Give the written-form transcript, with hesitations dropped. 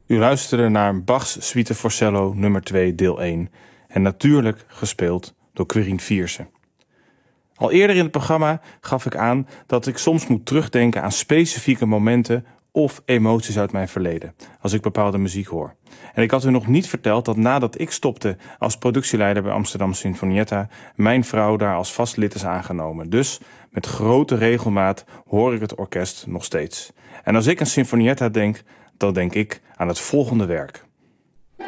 U luisterde naar Bach's Suite voor cello nummer 2 deel 1 en natuurlijk gespeeld door Quirine Viersen. Al eerder in het programma gaf ik aan dat ik soms moet terugdenken aan specifieke momenten of emoties uit mijn verleden, als ik bepaalde muziek hoor. En ik had u nog niet verteld dat nadat ik stopte als productieleider bij Amsterdam Sinfonietta, mijn vrouw daar als vast lid is aangenomen. Dus met grote regelmaat hoor ik het orkest nog steeds. En als ik aan Sinfonietta denk, dan denk ik aan het volgende werk.